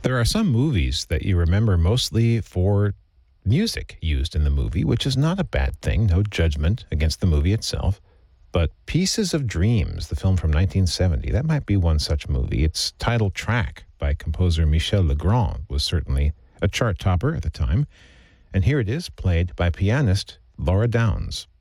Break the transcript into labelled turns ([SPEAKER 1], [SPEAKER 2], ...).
[SPEAKER 1] There are some movies that you remember mostly for music used in the movie, which is not a bad thing, no judgment against the movie itself. But Pieces of Dreams, the film from 1970, that might be one such movie. Its title track by composer Michel Legrand was certainly a chart topper at the time. And here it is, played by pianist Laura Downs.